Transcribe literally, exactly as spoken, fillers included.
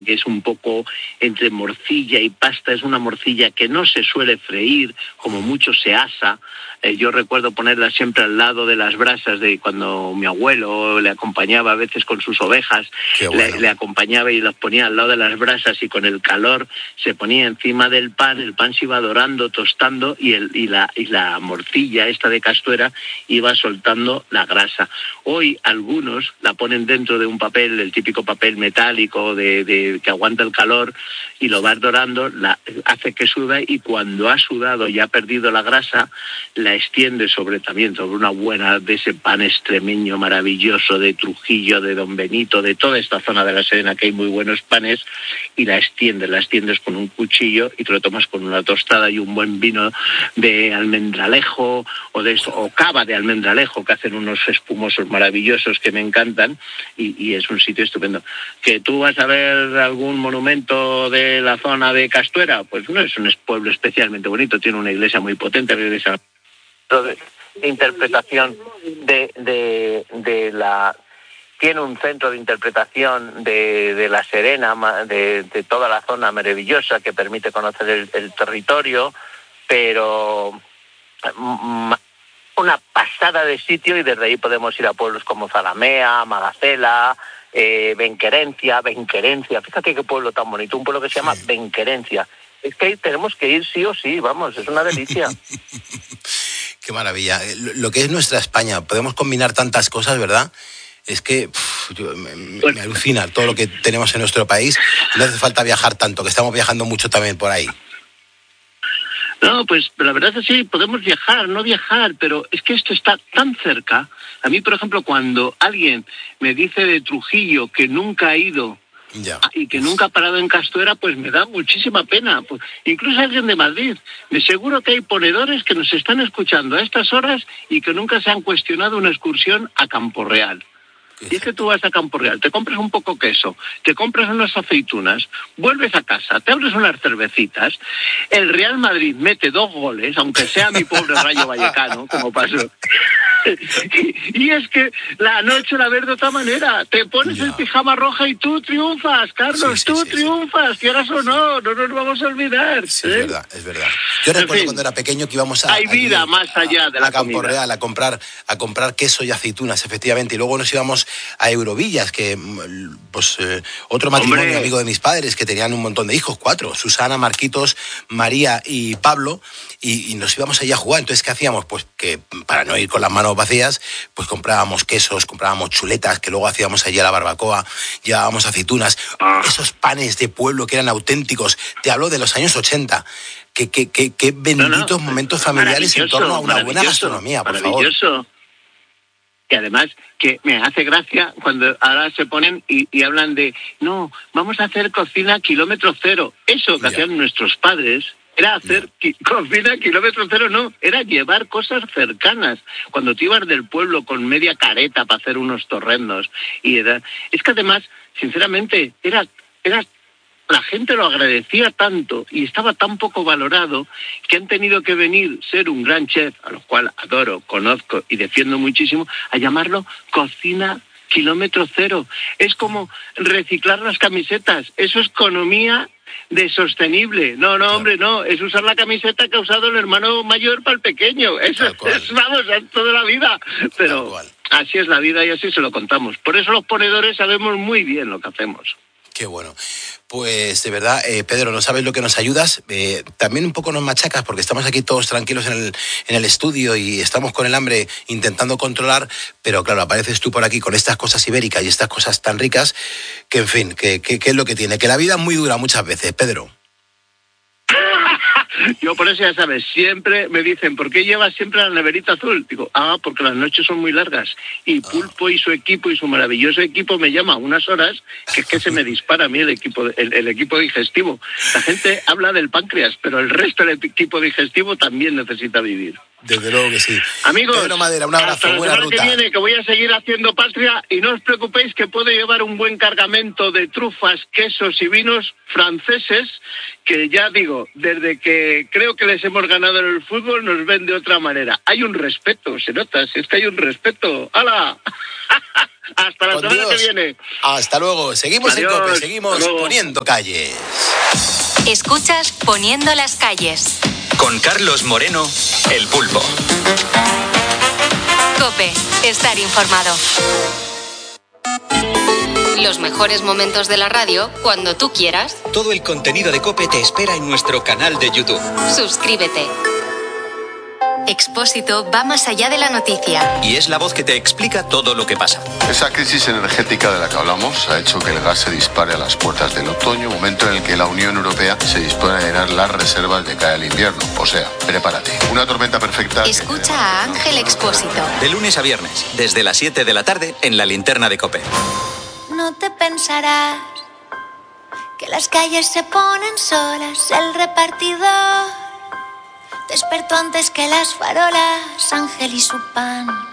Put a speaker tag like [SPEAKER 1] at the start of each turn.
[SPEAKER 1] que es un poco entre morcilla y pasta, es una morcilla que no se suele freír, como mucho se asa. Eh, yo recuerdo ponerla siempre al lado de las brasas de cuando mi abuelo le acompañaba a veces con sus ovejas, bueno. le, le acompañaba y las ponía al lado de las brasas y con el calor se ponía encima del pan, el pan se iba dorando, tostando y, el, y, la, y la morcilla esta de Castuera iba soltando la grasa. Hoy algunos la ponen dentro de un papel, el típico papel metálico de, de que aguanta el calor y lo vas dorando, la, hace que suda y cuando ha sudado y ha perdido la grasa, la extiende sobre también sobre una buena de ese pan extremeño maravilloso de Trujillo, de Don Benito, de toda esta zona de la Serena que hay muy buenos panes y la extiendes, la extiendes con un cuchillo y te lo tomas con una tostada y un buen vino de almendralejo o de o cava de almendralejo que hacen unos espumosos maravillosos que me encantan y, y es un sitio estupendo. ¿Que tú vas a ver algún monumento de la zona de Castuera? Pues no es un pueblo especialmente bonito, tiene una iglesia muy potente, la iglesia de interpretación de, de, de la... Tiene un centro de interpretación de, de la Serena, de, de toda la zona maravillosa que permite conocer el, el territorio, pero una pasada de sitio y desde ahí podemos ir a pueblos como Zalamea, Magacela, eh, Benquerencia, Benquerencia, fíjate qué pueblo tan bonito, un pueblo que se llama sí. Benquerencia. Es que ahí tenemos que ir sí o sí, vamos, es una delicia.
[SPEAKER 2] Qué maravilla. Lo que es nuestra España, podemos combinar tantas cosas, ¿verdad? Es que pff, yo, me, me alucina todo lo que tenemos en nuestro país. No hace falta viajar tanto, que estamos viajando mucho también por ahí.
[SPEAKER 1] No, pues la verdad es que sí, podemos viajar, no viajar, pero es que esto está tan cerca. A mí, por ejemplo, cuando alguien me dice de Trujillo que nunca ha ido ya. y que nunca ha parado en Castuera, pues me da muchísima pena. Pues, incluso alguien de Madrid. De seguro que hay ponedores que nos están escuchando a estas horas y que nunca se han cuestionado una excursión a Campo Real. Y es que tú vas a Campo Real, te compras un poco queso, te compras unas aceitunas, vuelves a casa, te abres unas cervecitas, el Real Madrid mete dos goles, aunque sea mi pobre Rayo Vallecano, como pasó. Y, y es que la noche la ves de otra manera, te pones ya. el pijama roja y tú triunfas, Carlos, sí, sí, tú sí, triunfas, sí. quieras o no, no nos vamos a olvidar.
[SPEAKER 2] Sí,
[SPEAKER 1] ¿eh?
[SPEAKER 2] es verdad, es verdad. Yo recuerdo en fin, cuando era pequeño que íbamos a...
[SPEAKER 1] Hay vida allí, más allá de la
[SPEAKER 2] a Campo
[SPEAKER 1] comida.
[SPEAKER 2] Real a comprar, a comprar queso y aceitunas, efectivamente, y luego nos íbamos a Eurovillas, que pues eh, otro matrimonio Hombre. amigo de mis padres que tenían un montón de hijos, cuatro, Susana, Marquitos, María y Pablo, y, y nos íbamos allí a jugar. Entonces, ¿qué hacíamos? Pues que para no ir con las manos vacías, pues comprábamos quesos, comprábamos chuletas, que luego hacíamos allí a la barbacoa, llevábamos aceitunas, ah. esos panes de pueblo que eran auténticos. Te hablo de los años ochenta. Qué, qué, qué, qué benditos no, no. momentos familiares en torno a una buena gastronomía, por favor.
[SPEAKER 1] Maravilloso. Que además que me hace gracia cuando ahora se ponen y, y hablan de no, vamos a hacer cocina kilómetro cero. Eso que ya. hacían nuestros padres era hacer ki- cocina kilómetro cero, no, era llevar cosas cercanas. Cuando te ibas del pueblo con media careta para hacer unos torrendos. Y era, es que además, sinceramente, era, era la gente lo agradecía tanto y estaba tan poco valorado que han tenido que venir ser un gran chef, a lo cual adoro, conozco y defiendo muchísimo, a llamarlo cocina kilómetro cero. Es como reciclar las camisetas, eso es economía de sostenible. No, no, hombre, no, es usar la camiseta que ha usado el hermano mayor para el pequeño. Eso es, vamos, es toda la vida. Pero así es la vida y así se lo contamos. Por eso los ponedores sabemos muy bien lo que hacemos.
[SPEAKER 2] Qué bueno. Pues de verdad, eh, Pedro, no sabes lo que nos ayudas. Eh, también un poco nos machacas porque estamos aquí todos tranquilos en el, en el estudio y estamos con el hambre intentando controlar, pero claro, apareces tú por aquí con estas cosas ibéricas y estas cosas tan ricas que, en fin, que, que, que es lo que tiene. Que la vida es muy dura muchas veces, Pedro.
[SPEAKER 1] Yo por eso ya sabes, siempre me dicen, ¿por qué llevas siempre la neverita azul? Digo, ah, porque las noches son muy largas. Y Pulpo y su equipo y su maravilloso equipo me llama a unas horas que es que se me dispara a mí el equipo, el, el equipo digestivo. La gente habla del páncreas, pero el resto del equipo digestivo también necesita vivir.
[SPEAKER 2] Desde luego que sí.
[SPEAKER 1] Amigos,
[SPEAKER 2] Pedro Madera, un abrazo,
[SPEAKER 1] hasta la
[SPEAKER 2] buena
[SPEAKER 1] semana
[SPEAKER 2] ruta.
[SPEAKER 1] que viene, que voy a seguir haciendo patria y no os preocupéis que puedo llevar un buen cargamento de trufas, quesos y vinos franceses que ya digo, desde que creo que les hemos ganado en el fútbol nos ven de otra manera. Hay un respeto, se nota, si es que hay un respeto. ¡Hala! Hasta la
[SPEAKER 2] Con
[SPEAKER 1] semana
[SPEAKER 2] Dios.
[SPEAKER 1] que viene.
[SPEAKER 2] Hasta luego. Seguimos
[SPEAKER 1] Adiós.
[SPEAKER 2] en COPE, seguimos poniendo calles.
[SPEAKER 3] Escuchas Poniendo las calles.
[SPEAKER 4] Con Carlos Moreno, El Pulpo.
[SPEAKER 3] COPE, estar informado. Los mejores momentos de la radio cuando tú quieras.
[SPEAKER 4] Todo el contenido de COPE te espera en nuestro canal de YouTube.
[SPEAKER 3] Suscríbete. Expósito va más allá de la noticia.
[SPEAKER 4] Y es la voz que te explica todo lo que pasa.
[SPEAKER 5] Esa crisis energética de la que hablamos ha hecho que el gas se dispare a las puertas del otoño, momento en el que la Unión Europea se dispone a llenar las reservas de cara al invierno. O sea, prepárate. Una tormenta perfecta.
[SPEAKER 3] Escucha a Ángel Expósito.
[SPEAKER 4] De lunes a viernes, desde las siete de la tarde, en la linterna de COPE.
[SPEAKER 6] No te pensarás que las calles se ponen solas, el repartidor despertó antes que las farolas, Ángel y su pan.